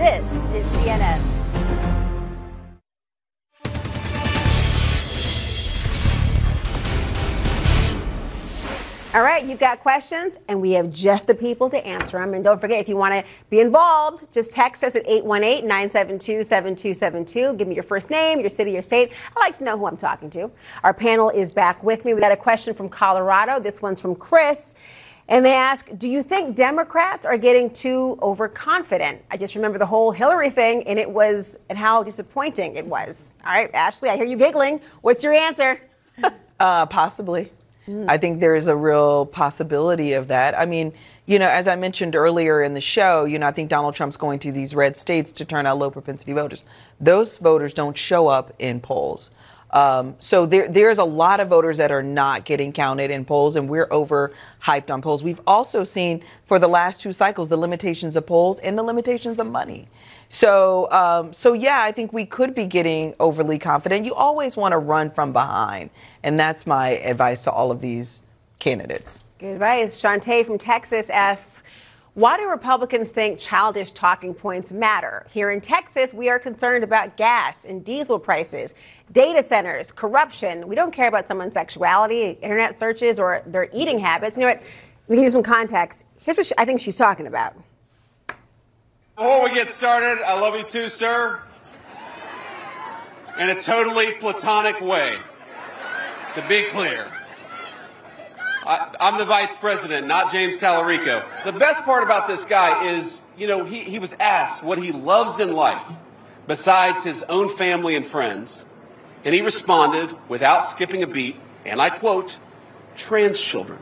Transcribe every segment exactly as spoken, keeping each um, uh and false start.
This is C N N. All right, you've got questions, and we have just the people to answer them. And don't forget, if you want to be involved, just text us at eight one eight, nine seven two, seven two seven two. Give me your first name, your city, your state. I'd like to know who I'm talking to. Our panel is back with me. We got a question from Colorado. This one's from Chris. And they ask, do you think Democrats are getting too overconfident? I just remember the whole Hillary thing, and it was, and how disappointing it was. All right, Ashley, I hear you giggling. What's your answer? uh, possibly. Mm. I think there is a real possibility of that. I mean, you know, as I mentioned earlier in the show, you know, I think Donald Trump's going to these red states to turn out low propensity voters. Those voters don't show up in polls. Um, so there, there's a lot of voters that are not getting counted in polls, and we're overhyped on polls. We've also seen for the last two cycles the limitations of polls and the limitations of money. So, um, so yeah, I think we could be getting overly confident. You always want to run from behind, and that's my advice to all of these candidates. Good advice. Shantae from Texas asks, why do Republicans think childish talking points matter? Here in Texas, we are concerned about gas and diesel prices, data centers, corruption. We don't care about someone's sexuality, internet searches, or their eating habits. You know what? Let me give you some context. Here's what she, I think she's talking about. Before we get started, I love you too, sir. In a totally platonic way, to be clear. I, I'm the vice president, not James Tallarico. The best part about this guy is, you know, he, he was asked what he loves in life besides his own family and friends. And he responded without skipping a beat, and I quote, trans children.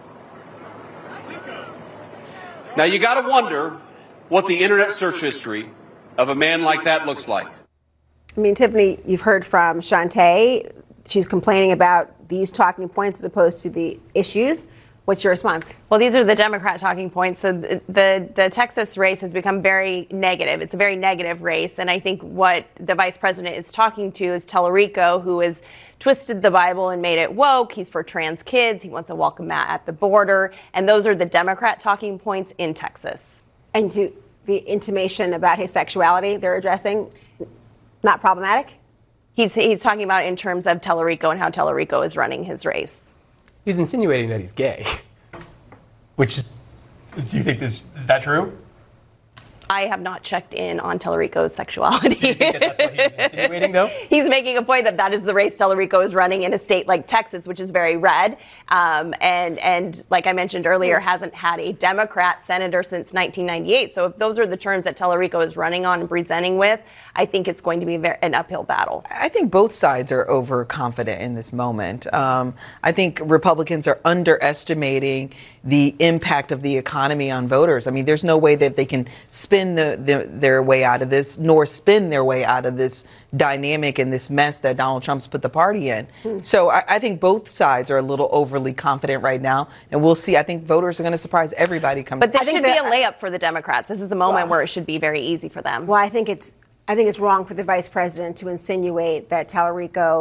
Now you got to wonder what the internet search history of a man like that looks like. I mean, Tiffany, you've heard from Shantae. She's complaining about these talking points as opposed to the issues. What's your response? Well, these are the Democrat talking points. So the, the the Texas race has become very negative. It's a very negative race. And I think what the vice president is talking to is Tallarico, who has twisted the Bible and made it woke. He's for trans kids. He wants a welcome mat at the border. And those are the Democrat talking points in Texas. And to the intimation about his sexuality they're addressing, not problematic? He's he's talking about it in terms of Tallarico and how Tallarico is running his race. He's insinuating that he's gay, which is, do you think this is that true? I have not checked in on Tallarico's sexuality. Do you think that that's what he's insinuating, though? He's making a point that that is the race Tallarico is running in a state like Texas, which is very red. Um, and, and like I mentioned earlier, hasn't had a Democrat senator since nineteen ninety-eight. So if those are the terms that Tallarico is running on and presenting with, I think it's going to be an uphill battle. I think both sides are overconfident in this moment. Um, I think Republicans are underestimating the impact of the economy on voters. I mean, there's no way that they can spin the, the, their way out of this, nor spin their way out of this dynamic and this mess that Donald Trump's put the party in. Mm. So I, I think both sides are a little overly confident right now, and we'll see. I think voters are going to surprise everybody coming. But this I think should that, be a layup for the Democrats. This is the moment well, where it should be very easy for them. Well, I think it's I think it's wrong for the vice president to insinuate that Tallarico